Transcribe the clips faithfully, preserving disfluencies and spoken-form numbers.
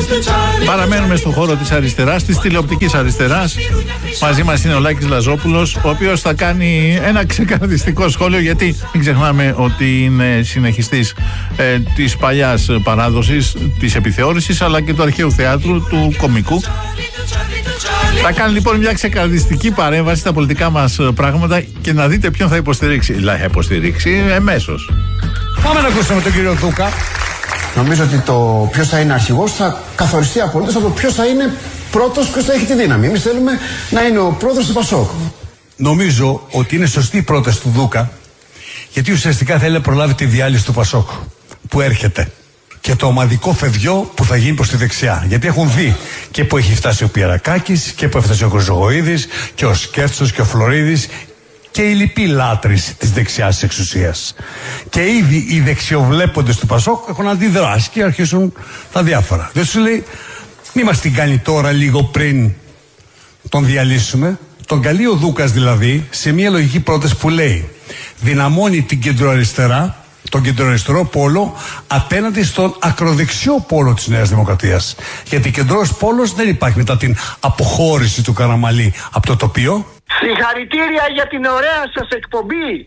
Παραμένουμε στον χώρο της αριστεράς, της τηλεοπτικής αριστεράς. Μαζί μας είναι ο Λάκης Λαζόπουλος, ο οποίος θα κάνει ένα ξεκαρδιστικό σχόλιο, γιατί μην ξεχνάμε ότι είναι συνεχιστής ε, της παλιάς παράδοσης της επιθεώρησης, αλλά και του αρχαίου θεάτρου, του κωμικού. Θα κάνει λοιπόν μια ξεκαρδιστική παρέμβαση στα πολιτικά μας πράγματα και να δείτε ποιον θα υποστηρίξει. Δηλαδή θα υποστηρίξει εμέσως. Πάμε να ακούσουμε τον κύριο Δούκα. Νομίζω ότι το ποιος θα είναι αρχηγός θα καθοριστεί απολύτως από το ποιος θα είναι πρώτος, ποιος θα έχει τη δύναμη. Εμείς θέλουμε να είναι ο πρόεδρος του Πασόκ. Νομίζω ότι είναι σωστή η πρόταση του Δούκα, γιατί ουσιαστικά θέλει να προλάβει τη διάλυση του Πασόκ που έρχεται και το ομαδικό φευγιό που θα γίνει προς τη δεξιά. Γιατί έχουν δει και που έχει φτάσει ο Πιερακάκης και που έφτασε ο Κοζογοίδης και ο Σκέφτος και ο Φλωρίδης και οι λοιποί λάτρεις της δεξιάς εξουσίας. Και ήδη οι δεξιοβλέποντες του Πασόκ έχουν αντιδράσει και αρχίσουν τα διάφορα. Δεν σου λέει, μη μας την κάνει τώρα λίγο πριν τον διαλύσουμε. Τον καλεί ο Δούκας δηλαδή σε μια λογική πρόταση που λέει δυναμώνει την κεντροαριστερά, τον κεντροαριστερό πόλο απέναντι στον ακροδεξιό πόλο της Νέας Δημοκρατίας. Γιατί κεντρός πόλος δεν υπάρχει μετά την αποχώρηση του Καραμαλή από το τοπίο. Συγχαρητήρια για την ωραία σας εκπομπή.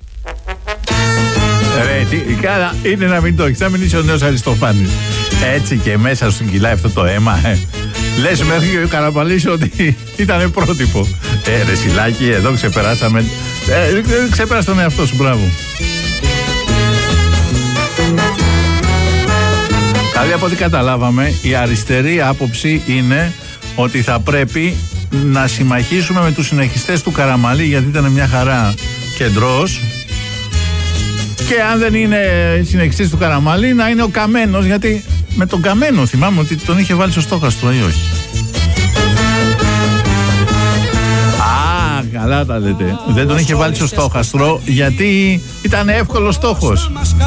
Ρε, τι, κάνα, είναι να μην το έχεις, να μην είσαι ο νέος Αριστοφάνης. Έτσι και μέσα σου κυλάει αυτό το αίμα. Ε. Λες μέχρι και ο Καραμαλής ότι ήταν πρότυπο. Ε, ρε Σιλάκη, εδώ ξεπεράσαμε. Ε, ξεπέρασε τον εαυτό σου, μπράβο. Δηλαδή από ό,τι καταλάβαμε, η αριστερή άποψη είναι ότι θα πρέπει να συμμαχίσουμε με τους συνεχιστές του Καραμαλή, γιατί ήταν μια χαρά κεντρός, και αν δεν είναι συνεχιστής του Καραμαλή να είναι ο Καμένος, γιατί με τον Καμένο θυμάμαι ότι τον είχε βάλει στο στόχαστρο ή όχι. Α, καλά τα λέτε. Δεν τον είχε βάλει στο στόχαστρο γιατί ήταν εύκολος στόχος.